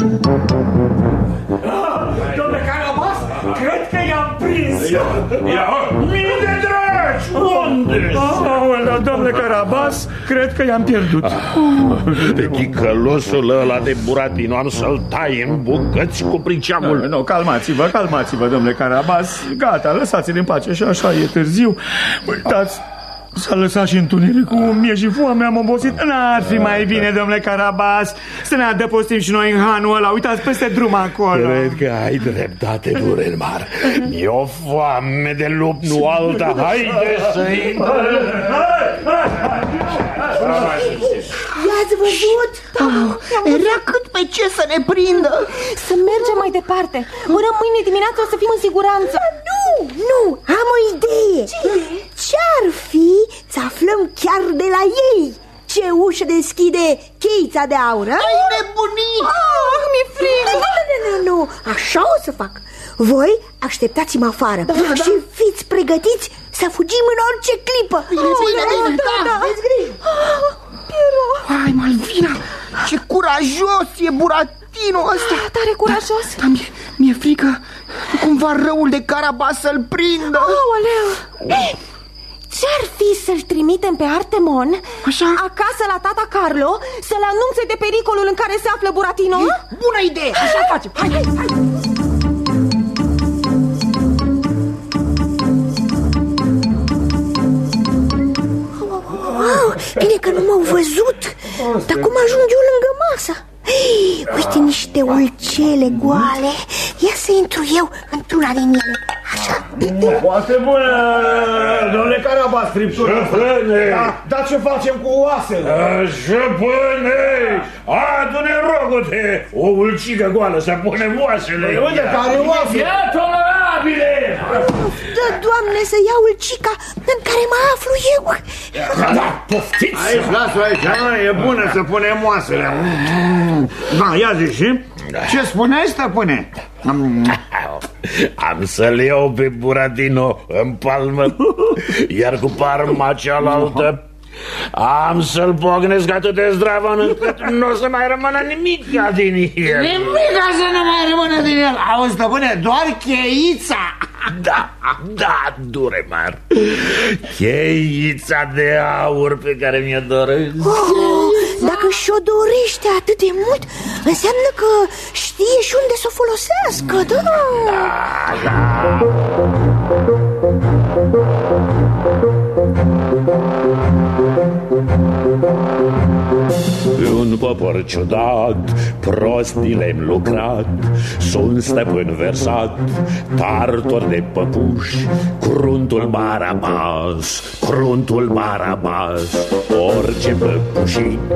Domnule Carabas, cred că i-am prins. Mii de dragi, unde? Domnule Carabas, cred că i-am pierdut. Ticălosul ăla de Buratino, am să-l tai în bucăți cu priceamul. Nu, calmați-vă, domnule Carabas. Gata, lăsați-l în pace, și așa e târziu. Uitați, s-a lăsat și întunericul, mie și foame, am obosit. N-ar fi mai bine, domnule Carabas, să ne adăpostim și noi în hanul ăla. Uitați peste drum acolo. Cred că ai dreptate, Durelmar. Mi-e o foame de lup, nu alta. Haide să-i... I-ați văzut? Era cât pe ce să ne prindă. Să mergem mai departe. Până mâine dimineață o să fim în siguranță. Nu, am o idee. Ce-ar fi să aflăm chiar de la ei ce ușă deschide cheița de aur? Ai nebunit! Mi-e frică. Nu, așa o să fac. Voi așteptați-mă afară și fiți pregătiți să fugim în orice clipă. Bine, da. Veți grijă. Hai, Malvina, ce curajos e Buratino ăsta. Tare curajos. Dar mi-e frică cumva răul de Carabas să-l prindă. Aoleu. Ce-ar fi să-l trimitem pe Artemon acasă la tata Carlo să-l anunțe de pericolul în care se află Buratino? Bună idee, așa facem. Hai. Bine că nu m-au văzut. Dar cum ajung eu lângă masă? Uite niște ulcele goale. Ia să intru eu într-una din ele. Așa. Foarte bună, domnule Carabas, friptură. Șăpâne! Dar ce facem cu oasele? Șăpâne! Adu-ne, rogă-te, o ulcică goală să punem oasele. Uite, care oase? Ia tolerabile! Dă, Doamne, să iau ulcica în care mă aflu eu. Da, poftiți! Aici, lasă aici, e bună să punem oasele. Da, ia zici, ce spuneai, stăpâne? Am să-l iau pe Buratino în palmă, iar cu palma cealaltă am să-l pocnesc atât de zdravăn încât nu o să mai rămână nimic din el. Nimica să nu mai rămână din el. Auzi, stăpâne, doar cheița. Da, Duremar, cheița de aur pe care mi-o doresc. Dacă și-o dorește atât de mult, înseamnă că știe și unde să o folosească. Da. Un popor ciudat, prostii le-am lucrat, sunt stăpân versat, tartor de păpuși, cruntul Barabas, orice păpușic